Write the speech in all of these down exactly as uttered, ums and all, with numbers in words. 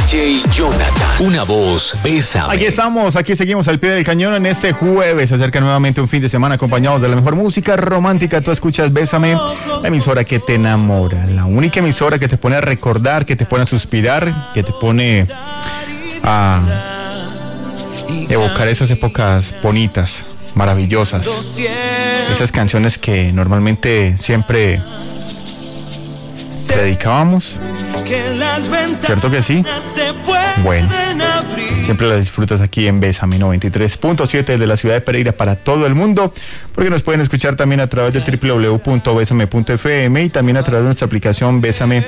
J Jonathan. Una voz, Bésame. Aquí estamos, aquí seguimos al pie del cañón en este jueves. Se acerca nuevamente un fin de semana acompañados de la mejor música romántica. Tú escuchas Bésame, la emisora que te enamora. La única emisora que te pone a recordar, que te pone a suspirar, que te pone a evocar esas épocas bonitas, maravillosas. Esas canciones que normalmente siempre dedicábamos. ¿Cierto que sí? Bueno, siempre la disfrutas aquí en Bésame noventa y tres punto siete de la ciudad de Pereira para todo el mundo, porque nos pueden escuchar también a través de doble u doble u doble u punto besame punto efe eme y también a través de nuestra aplicación Bésame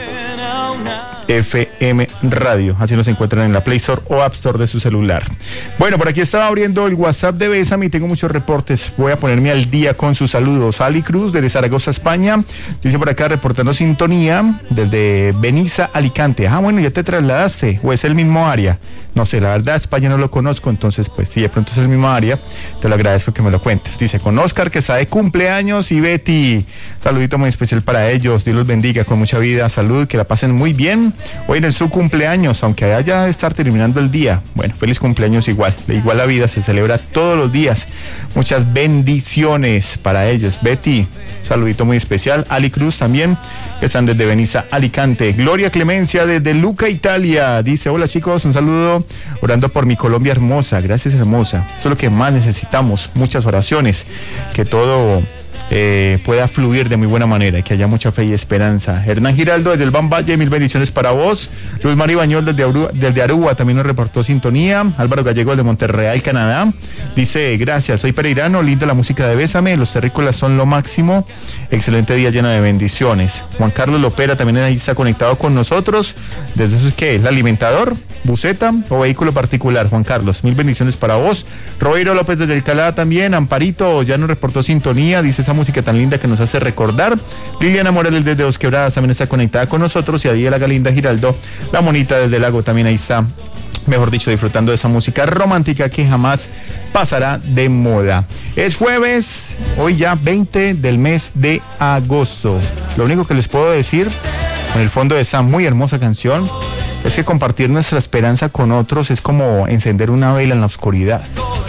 F M Radio. Así nos encuentran en la Play Store o App Store de su celular. Bueno, por aquí estaba abriendo el WhatsApp de Bésame y tengo muchos reportes. Voy a ponerme al día con sus saludos. Ali Cruz, desde Zaragoza, España, dice por acá, reportando sintonía desde Benissa, Alicante. Ah, bueno, ya te trasladaste, o es el mismo área. No sé, la verdad, España no lo conozco, entonces, pues sí, de pronto es el mismo área. Te lo agradezco que me lo cuentes. Dice, con Oscar, que está de cumpleaños, y Betty. Saludito muy especial para ellos. Dios los bendiga con mucha vida, salud, que la pasen muy bien. Hoy en su cumpleaños, aunque haya de estar terminando el día. Bueno, feliz cumpleaños igual. Igual la vida se celebra todos los días. Muchas bendiciones para ellos. Betty, saludito muy especial. Ali Cruz también, que están desde Benissa, Alicante. Gloria Clemencia desde Luca, Italia. Dice, hola chicos, un saludo, orando por mi Colombia hermosa. Gracias, hermosa. Eso es lo que más necesitamos. Muchas oraciones. Que todo Eh, pueda fluir de muy buena manera y que haya mucha fe y esperanza. Hernán Giraldo desde el Ban Valle, mil bendiciones para vos. Luz Mari Bañol desde Aruba, desde Aruba también nos reportó sintonía. Álvaro Gallego de Monterreal, Canadá, dice, gracias, soy pereirano, linda la música de Bésame, los terrícolas son lo máximo, excelente día lleno de bendiciones. Juan Carlos Lopera también ahí está conectado con nosotros, desde eso es que el alimentador, buseta o vehículo particular. Juan Carlos, mil bendiciones para vos. Robeiro López desde Alcalá también. Amparito ya nos reportó sintonía, dice, esa música tan linda que nos hace recordar. Liliana Morales desde Dos Quebradas también está conectada con nosotros, y Adiela Galinda Giraldo, la monita desde el lago, también ahí está, mejor dicho, disfrutando de esa música romántica que jamás pasará de moda. Es jueves, hoy ya veinte del mes de agosto. Lo único que les puedo decir, con el fondo de esa muy hermosa canción, es que compartir nuestra esperanza con otros es como encender una vela en la oscuridad.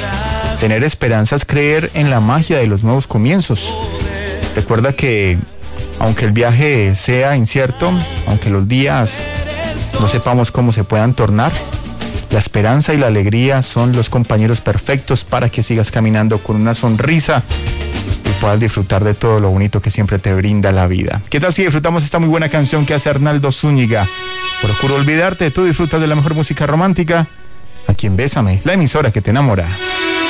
Tener esperanza es creer en la magia de los nuevos comienzos. Recuerda que aunque el viaje sea incierto, aunque los días no sepamos cómo se puedan tornar, la esperanza y la alegría son los compañeros perfectos para que sigas caminando con una sonrisa y puedas disfrutar de todo lo bonito que siempre te brinda la vida. ¿Qué tal si disfrutamos esta muy buena canción que hace Arnaldo Zúñiga? Procuro olvidarte, tú disfrutas de la mejor música romántica aquí en Bésame, la emisora que te enamora.